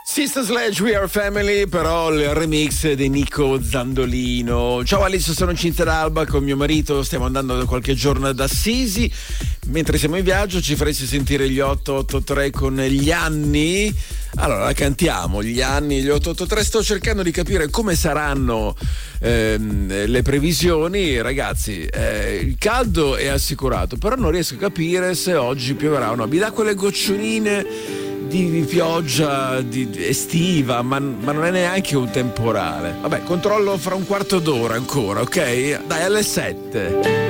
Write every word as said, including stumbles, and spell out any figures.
Sister Sledge, We Are Family, però il remix di Nico Zandolino. Ciao Alice, sono Cinzia d'Alba, con mio marito stiamo andando da qualche giorno ad Assisi. Mentre siamo in viaggio ci faresti sentire gli otto otto tre con Gli anni. Allora la cantiamo, Gli anni, gli otto otto tre. Sto cercando di capire come saranno ehm, le previsioni. Ragazzi, eh, il caldo è assicurato, però non riesco a capire se oggi pioverà o no. Mi dà quelle goccioline di pioggia di estiva, ma, ma non è neanche un temporale. Vabbè, controllo fra un quarto d'ora ancora, ok? Dai, alle sette.